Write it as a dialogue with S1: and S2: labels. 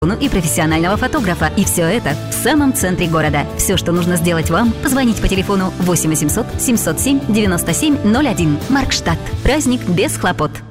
S1: и профессионального фотографа. И все это в самом центре города. Все, что нужно сделать вам, позвонить по телефону 8 800 707 97 01. Маркштадт. Праздник без хлопот.